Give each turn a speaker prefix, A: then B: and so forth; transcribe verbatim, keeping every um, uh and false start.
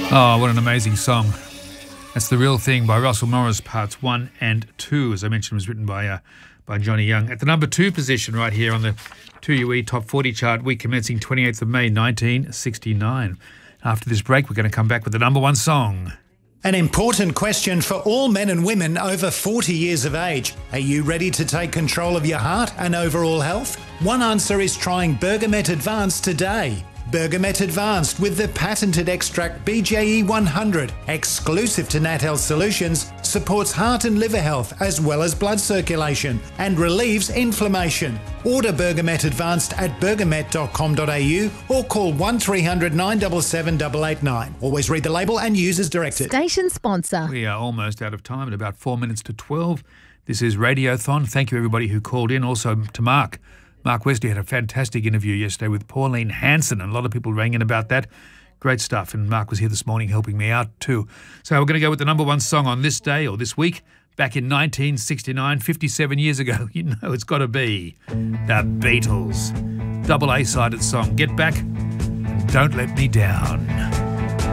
A: Oh, what an amazing song. That's The Real Thing by Russell Morris, parts one and two, as I mentioned, was written by uh, by Johnny Young. At the number two position right here on the two U E Top forty chart, week commencing twenty-eighth of May, nineteen sixty-nine. After this break, we're going to come back with the number one song.
B: An important question for all men and women over forty years of age. Are you ready to take control of your heart and overall health? One answer is trying Bergamet Advanced today. Bergamet Advanced with the patented extract B J E one hundred, exclusive to Nat Health Solutions, supports heart and liver health as well as blood circulation and relieves inflammation. Order Bergamet Advanced at bergamet dot com dot a u or call one three hundred nine seven seven eight eight nine. Always read the label and use as directed.
C: Station sponsor.
A: We are almost out of time at about four minutes to twelve. This is Radiothon. Thank you everybody who called in. Also to Mark. Mark Wesley had a fantastic interview yesterday with Pauline Hanson, and a lot of people rang in about that. Great stuff, and Mark was here this morning helping me out too. So we're going to go with the number one song on this day, or this week, back in nineteen sixty-nine, fifty-seven years ago. You know it's got to be the Beatles. Double A-sided song, Get Back, and Don't Let Me Down.